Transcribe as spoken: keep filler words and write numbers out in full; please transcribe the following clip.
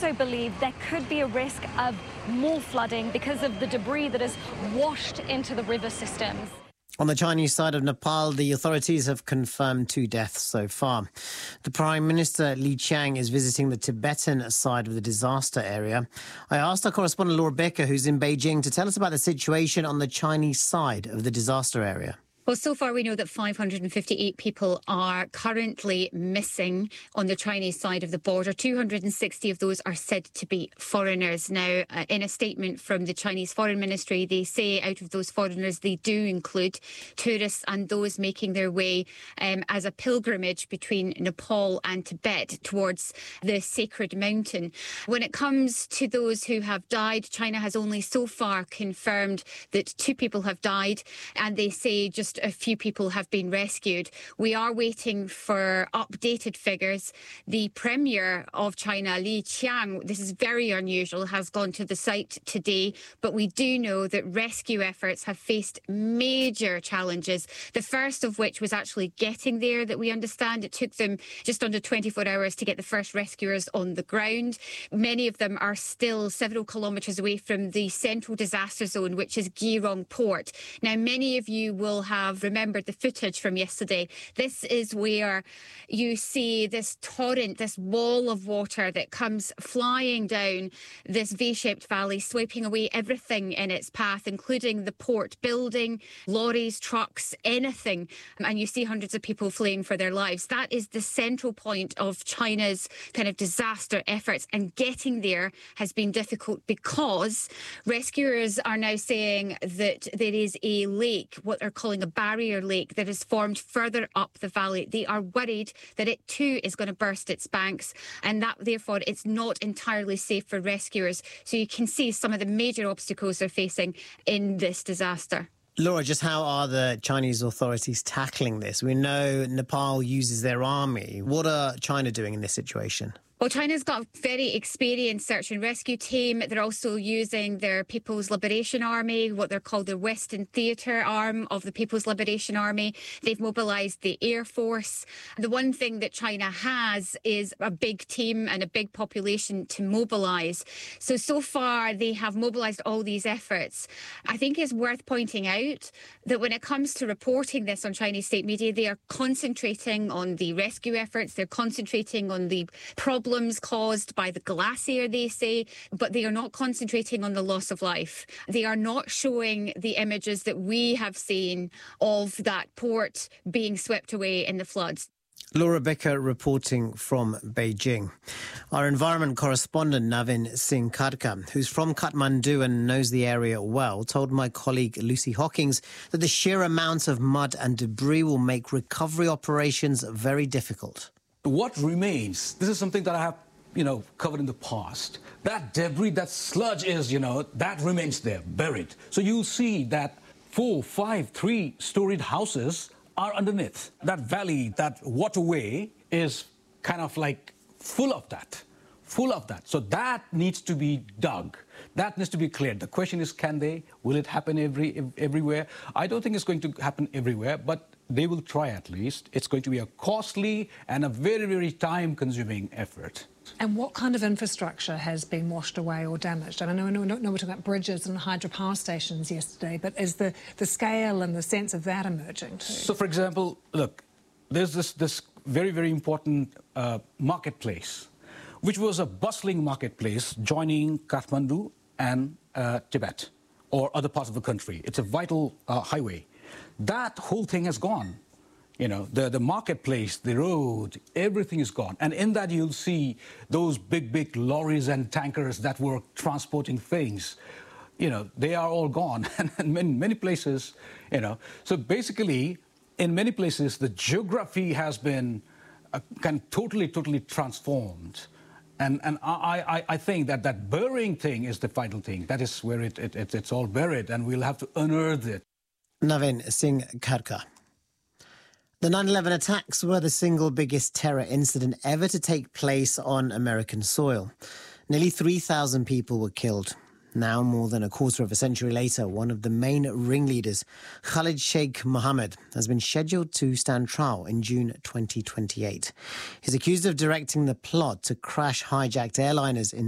also believe there could be a risk of more flooding because of the debris that has washed into the river systems. On the Chinese side of Nepal, the authorities have confirmed two deaths so far. The Prime Minister Li Qiang is visiting the Tibetan side of the disaster area. I asked our correspondent Laura Becker, who's in Beijing, to tell us about the situation on the Chinese side of the disaster area. Well, so far we know that five hundred fifty-eight people are currently missing on the Chinese side of the border. two hundred sixty of those are said to be foreigners. Now, uh, in a statement from the Chinese Foreign Ministry, they say out of those foreigners, they do include tourists and those making their way um, as a pilgrimage between Nepal and Tibet towards the sacred mountain. When it comes to those who have died, China has only so far confirmed that two people have died, and they say just a few people have been rescued. We are waiting for updated figures. The Premier of China, Li Qiang, this is very unusual, has gone to the site today, but we do know that rescue efforts have faced major challenges. The first of which was actually getting there, that we understand. It took them just under twenty-four hours to get the first rescuers on the ground. Many of them are still several kilometres away from the central disaster zone, which is Geirong Port. Now, many of you will have have remembered the footage from yesterday. This is where you see this torrent, this wall of water that comes flying down this V-shaped valley, sweeping away everything in its path, including the port building, lorries, trucks, anything. And you see hundreds of people fleeing for their lives. That is the central point of China's kind of disaster efforts. And getting there has been difficult because rescuers are now saying that there is a lake, what they're calling a barrier lake, that is formed further up the valley. They are worried that it too is going to burst its banks, and that therefore it's not entirely safe for rescuers. So you can see some of the major obstacles they're facing in this disaster. Laura, just how are the Chinese authorities tackling this? We know Nepal uses their army. What are China doing in this situation? Well, China's got a very experienced search and rescue team. They're also using their People's Liberation Army, what they're called the Western Theatre arm of the People's Liberation Army. They've mobilised the Air Force. The one thing that China has is a big team and a big population to mobilise. So, so far, they have mobilised all these efforts. I think it's worth pointing out that when it comes to reporting this on Chinese state media, they are concentrating on the rescue efforts. They're concentrating on the problems caused by the glacier, they say, but they are not concentrating on the loss of life. They are not showing the images that we have seen of that port being swept away in the floods. Laura Becker reporting from Beijing. Our environment correspondent Navin Singh Khadka, who's from Kathmandu and knows the area well, told my colleague Lucy Hawkins that the sheer amount of mud and debris will make recovery operations very difficult. What remains, this is something that I have, you know, covered in the past. That debris, that sludge is, you know, that remains there, buried. So you'll see that four, five, three-storied houses are underneath. That valley, that waterway is kind of like full of that, full of that. So that needs to be dug. That needs to be cleared. The question is, can they? Will it happen every everywhere? I don't think it's going to happen everywhere, but they will try at least. It's going to be a costly and a very, very time-consuming effort. And what kind of infrastructure has been washed away or damaged? And I know, I know, I know we're talking about bridges and hydropower stations yesterday, but is the, the scale and the sense of that emerging too? So, for example, look, there's this, this very, very important uh, marketplace, which was a bustling marketplace joining Kathmandu and uh, Tibet or other parts of the country. It's a vital uh, highway. That whole thing has gone. You know, the, the marketplace, the road, everything is gone. And in that you'll see those big, big lorries and tankers that were transporting things. You know, they are all gone. And in many, many places, you know. So basically, in many places, the geography has been uh, kind of totally, totally transformed. And, and I, I, I think that that burying thing is the vital thing. That is where it, it, it, it's all buried, and we'll have to unearth it. Navin Singh Khadka. The nine eleven attacks were the single biggest terror incident ever to take place on American soil. Nearly three thousand people were killed. Now, more than a quarter of a century later, one of the main ringleaders, Khalid Sheikh Mohammed, has been scheduled to stand trial in June twenty twenty-eight. He's accused of directing the plot to crash hijacked airliners in